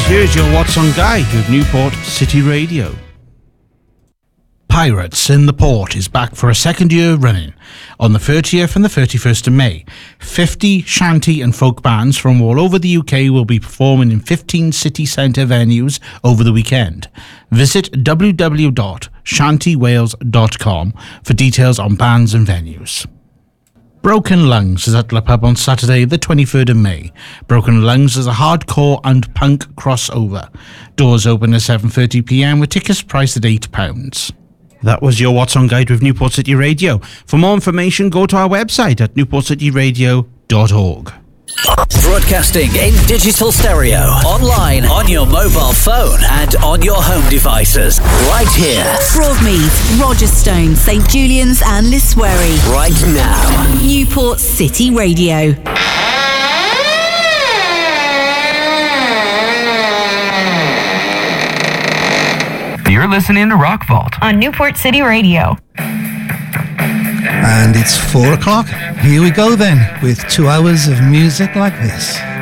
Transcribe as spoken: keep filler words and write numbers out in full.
Here's your What's On Guide with Newport City Radio. Pirates in the Port is back for a second year running on the thirtieth and the thirty-first of May. fifty shanty and folk bands from all over the U K will be performing in fifteen city centre venues over the weekend. Visit w w w dot shanty wales dot com for details on bands and venues. Broken Lungs is at La Pub on Saturday, the twenty-third of May. Broken Lungs is a hardcore and punk crossover. Doors open at seven thirty p m with tickets priced at eight pounds. That was your What's On Guide with Newport City Radio. For more information, go to our website at newport city radio dot org. Broadcasting in digital stereo, online, on your mobile phone and on your home devices. Right here. Broadmead, Rogerstone, St Julian's and Liswery. Right now. Newport City Radio. You're listening to Rock Vault on Newport City Radio. And it's four o'clock. Here we go then, with two hours of music like this.